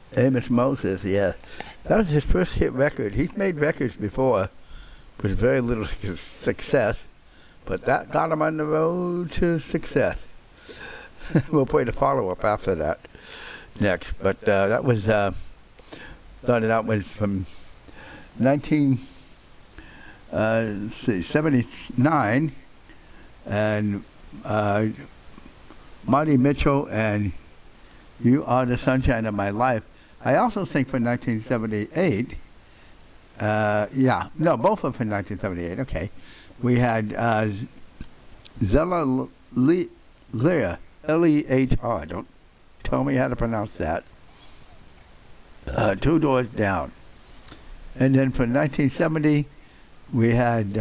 Amos Moses, yeah. That was his first hit record. He's made records before with very little success, but that got him on the road to success. We'll play the follow-up after that next. But that was, started out with from 1979, and Marty Mitchell and You Are the Sunshine of My Life. I also think from 1978, both of them from 1978, okay. We had Zella Lehr, L-E-H-R, don't tell me how to pronounce that. Two Doors Down. And then from 1970, we had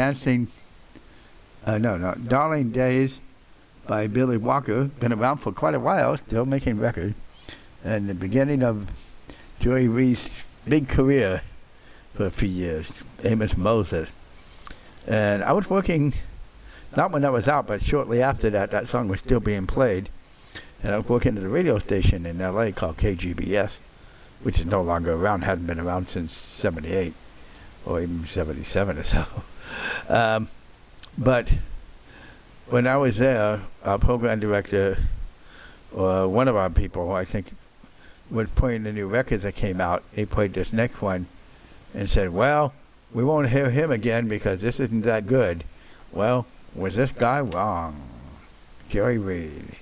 Darling Days by Billy Walker. Been around for quite a while, still making records. And the beginning of Joey Reed's big career for a few years, Amos Moses. And I was working, not when that was out, but shortly after that, that song was still being played. And I was working at a radio station in L.A. called KGBS, which is no longer around, hadn't been around since 78 or even 77 or so. But when I was there, our program director, or one of our people, I think, was playing the new records that came out. He played this next one and said, well, we won't hear him again because this isn't that good. Well, was this guy wrong? Joey Reed.